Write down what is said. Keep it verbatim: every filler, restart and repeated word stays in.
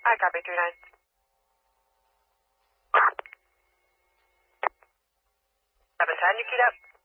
I copy three nine. Seven ten, you keyed up.